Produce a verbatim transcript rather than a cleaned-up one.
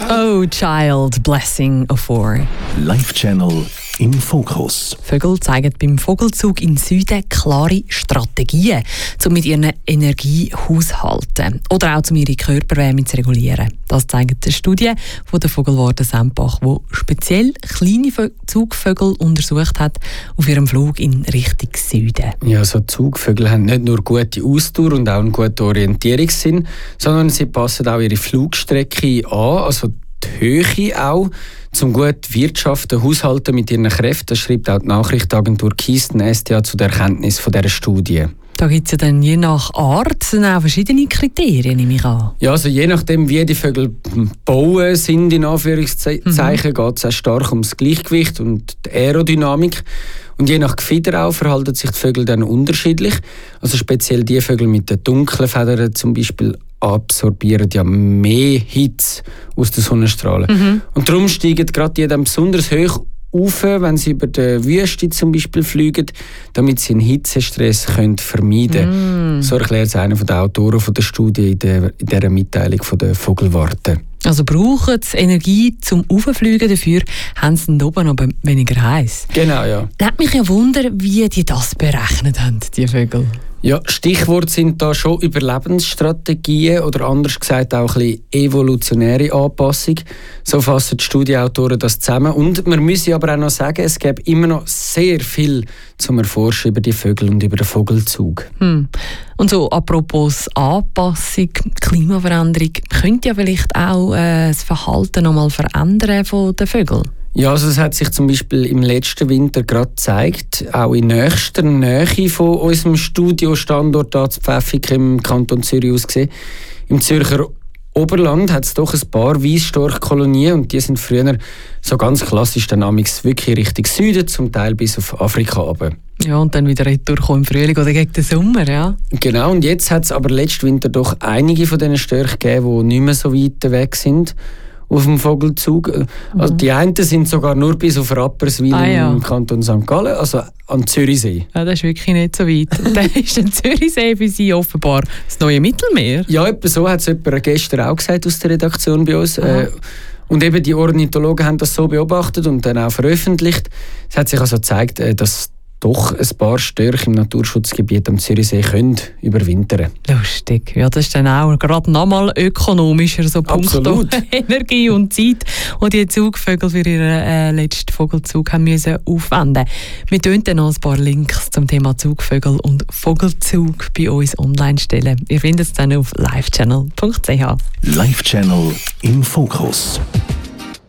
Oh Child, Blessing of Four. Life Channel im Fokus. Vögel zeigen beim Vogelzug in Süden klare Strategien, um mit ihrer Energie haushalten oder auch um ihre Körperwärme zu regulieren. Das zeigt eine Studie von der Vogelwarte Sempach, die speziell kleine Zugvögel untersucht hat auf ihrem Flug in Richtung Süden. Ja, so Zugvögel haben nicht nur gute Ausdauer und auch einen guten Orientierungssinn, sondern sie passen auch ihre Flugstrecke an, also die Höhe auch, zum gut wirtschaften, haushalten mit ihren Kräften. Das schreibt auch die Nachrichtenagentur Keystone S T A zu der Erkenntnis von dieser Studie. Da gibt es ja dann je nach Art auch verschiedene Kriterien, nehme ich an. Ja, also je nachdem, wie die Vögel bauen sind, in Anführungszeichen, mhm. geht es auch stark ums Gleichgewicht und die Aerodynamik. Und je nach Gefieder auch verhalten sich die Vögel dann unterschiedlich. Also speziell die Vögel mit den dunklen Federn zum Beispiel absorbieren ja mehr Hitze aus den Sonnenstrahlen. Mhm. Und darum steigen gerade die dann besonders hoch auf, wenn sie über die Wüste zum Beispiel fliegen, damit sie einen Hitzestress können vermeiden können. Mm. So erklärt es einer der Autoren von der Studie in, der, in dieser Mitteilung von der Vogelwarte. Also brauchen sie Energie zum Auffliegen, dafür haben sie dann oben aber weniger heiß. Genau, ja. Lässt mich ja wundern, wie die das berechnet haben, die Vögel. Ja, Stichwort sind da schon Überlebensstrategien oder anders gesagt auch ein bisschen evolutionäre Anpassung. So fassen die Studienautoren das zusammen. Und man muss aber auch noch sagen, es gibt immer noch sehr viel zum Erforschen über die Vögel und über den Vogelzug. Hm. Und so apropos Anpassung, Klimaveränderung, könnte ja vielleicht auch äh, das Verhalten noch mal verändern von den Vögeln? Ja, also es hat sich zum Beispiel im letzten Winter gerade gezeigt, auch in nächster Nähe von unserem Studiostandort da zu Pfäffiken im Kanton Zürich aus gesehen. Im Zürcher Oberland hat es doch ein paar Weissstorchkolonien und die sind früher so ganz klassisch dann wirklich Richtung Süden, zum Teil bis auf Afrika runter. Ja, und dann wieder retour im Frühling oder gegen den Sommer, ja. Genau, und jetzt hat es aber letzten Winter doch einige von diesen Störchen gegeben, die nicht mehr so weit weg sind auf dem Vogelzug. Also die einen sind sogar nur bis auf Rapperswil ah, ja. im Kanton Sankt Gallen, also an Zürichsee. Ja, das ist wirklich nicht so weit. Dann ist der Zürichsee für Sie offenbar das neue Mittelmeer. Ja, etwa so hat es jemand gestern auch gesagt aus der Redaktion bei uns. Äh, und eben die Ornithologen haben das so beobachtet und dann auch veröffentlicht. Es hat sich also gezeigt, dass doch ein paar Störche im Naturschutzgebiet am Zürichsee können überwintern. Lustig. Ja, das ist dann auch gerade nochmal ökonomischer, so punkto Energie und Zeit, die die Zugvögel für ihren äh, letzten Vogelzug haben müssen aufwenden. Wir tun dann noch ein paar Links zum Thema Zugvögel und Vogelzug bei uns online stellen. Ihr findet es dann auf live channel punkt c h. Life Channel im Fokus.